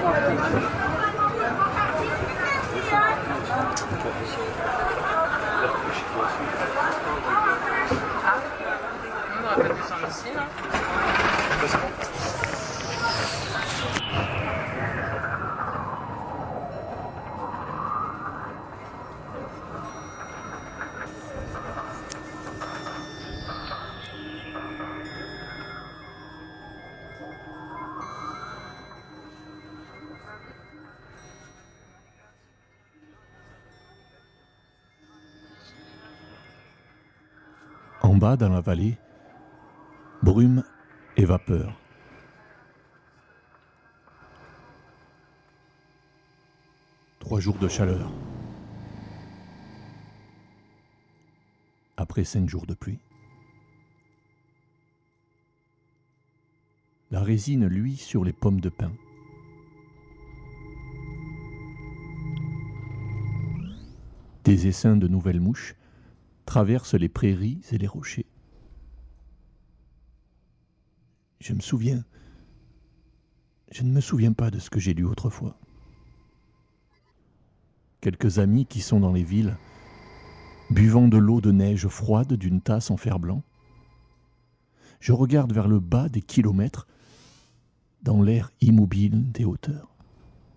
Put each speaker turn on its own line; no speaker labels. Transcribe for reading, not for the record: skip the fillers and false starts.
On aurait pas descendre ici, là.
En bas, dans la vallée, brume et vapeur. Trois jours de chaleur. Après 5 jours de pluie. La résine luit sur les pommes de pin. Des essaims de nouvelles mouches traversent les prairies et les rochers. Je ne me souviens pas de ce que j'ai lu autrefois. Quelques amis qui sont dans les villes, buvant de l'eau de neige froide d'une tasse en fer-blanc. Je regarde vers le bas des kilomètres, dans l'air immobile des hauteurs.